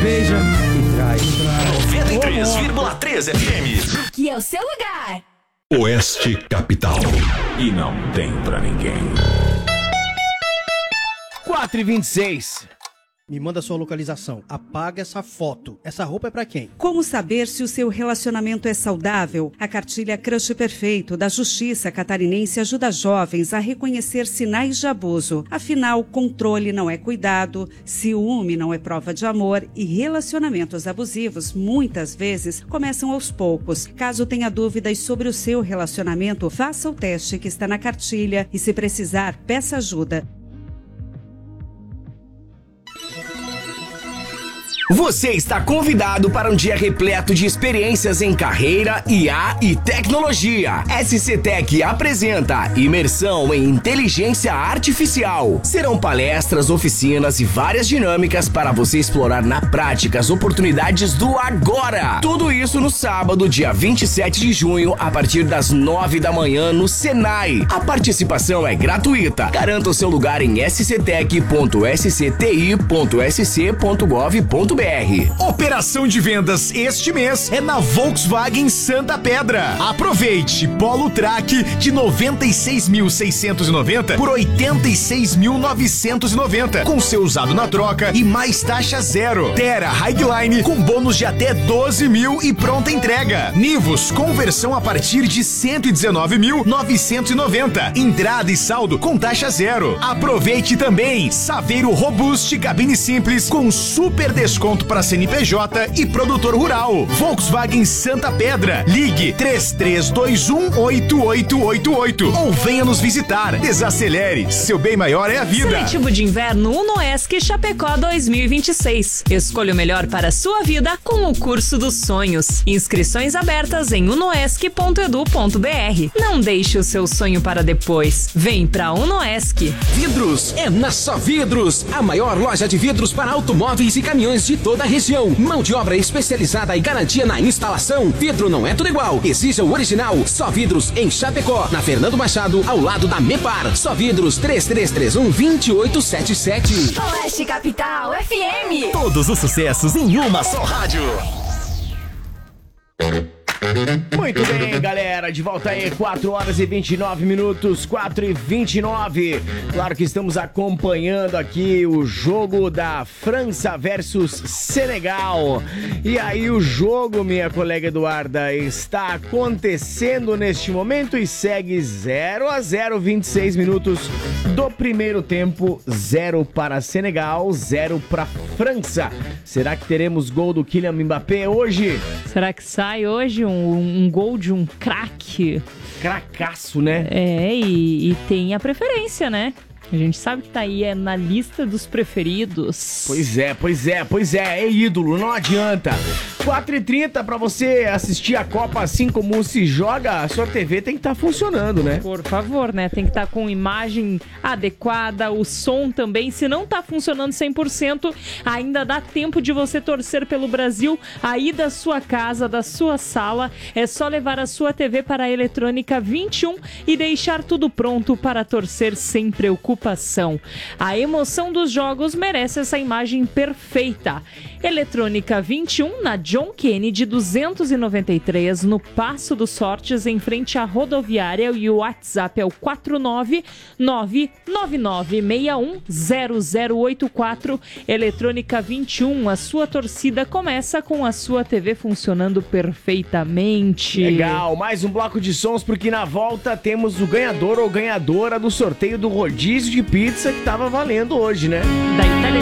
beija e trai. 93,3 FM. Aqui é o seu lugar. Oeste Capital. E não tem pra ninguém. 4h26. Me manda sua localização. Apaga essa foto. Essa roupa é pra quem? Como saber se o seu relacionamento é saudável? A cartilha Crush Perfeito da Justiça Catarinense ajuda jovens a reconhecer sinais de abuso. Afinal, controle não é cuidado, ciúme não é prova de amor e relacionamentos abusivos muitas vezes começam aos poucos. Caso tenha dúvidas sobre o seu relacionamento, faça o teste que está na cartilha e, se precisar, peça ajuda. Você está convidado para um dia repleto de experiências em carreira, IA e tecnologia. SC Tech apresenta Imersão em Inteligência Artificial. Serão palestras, oficinas e várias dinâmicas para você explorar na prática as oportunidades do agora. Tudo isso no sábado, dia 27 de junho, a partir das 9 da manhã no Senai. A participação é gratuita. Garanta o seu lugar em sctech.sci.sc.gov.br. Operação de vendas este mês é na Volkswagen Santa Pedra. Aproveite Polo Track de 96.690 por 86.990 com seu usado na troca e mais taxa zero. Terra Highline com bônus de até 12 mil e pronta entrega. Nivus conversão a partir de 119.990. Entrada e saldo com taxa zero. Aproveite também Saveiro Robust cabine simples com super desconto para CNPJ e produtor rural. Volkswagen Santa Pedra. Ligue 33218888 ou venha nos visitar. Desacelere. Seu bem maior é a vida. Seletivo de inverno UnoESC Chapecó 2026. Escolha o melhor para a sua vida com o curso dos sonhos. Inscrições abertas em unoesc.edu.br. Não deixe o seu sonho para depois. Vem pra UnoESC. Vidros é na Só Vidros, a maior loja de vidros para automóveis e caminhões de toda a região. Mão de obra especializada e garantia na instalação. Vidro não é tudo igual. Exija o original. Só Vidros em Chapecó, na Fernando Machado, ao lado da Mepar. Só Vidros 3331-2877. Oeste Capital FM. Todos os sucessos em uma só rádio. Muito bem, galera, de volta aí, 4h29, 4h29. Claro que estamos acompanhando aqui o jogo da França versus Senegal. E aí o jogo, minha colega Eduarda, está acontecendo neste momento e segue 0-0, 26 minutos do primeiro tempo, 0 para Senegal, 0 para França. Será que teremos gol do Kylian Mbappé hoje? Será que sai hoje um gol de um craque? Cracaço, né? E tem a preferência, né? A gente sabe que tá aí na lista dos preferidos. Pois é ídolo, não adianta. 4h30 pra você assistir a Copa assim como se joga, a sua TV tem que estar funcionando, né? Por favor, né? Tem que estar com imagem adequada, o som também. Se não tá funcionando 100%, ainda dá tempo de você torcer pelo Brasil aí da sua casa, da sua sala. É só levar a sua TV para a Eletrônica 21 e deixar tudo pronto para torcer sem preocupação. A emoção dos jogos merece essa imagem perfeita. Eletrônica 21 na John Kennedy 293, no Passo dos Sortes, em frente à rodoviária, e o WhatsApp é o 49999610084. Eletrônica 21, a sua torcida começa com a sua TV funcionando perfeitamente. Legal, mais um bloco de sons, porque na volta temos o ganhador ou ganhadora do sorteio do rodízio de pizza que tava valendo hoje, né? Da Itália